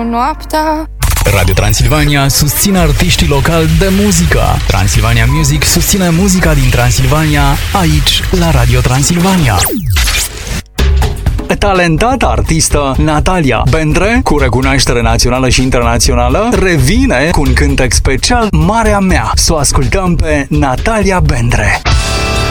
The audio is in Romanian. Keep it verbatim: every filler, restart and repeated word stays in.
noaptea. Radio Transilvania susține artiștii locali de muzică. Transilvania Music susține muzica din Transilvania, aici, la Radio Transilvania. Talentata artistă Natalia Bendre, cu recunoaștere națională și internațională, revine cu un cântec special Marea Mea. Să o ascultăm pe Natalia Bendre.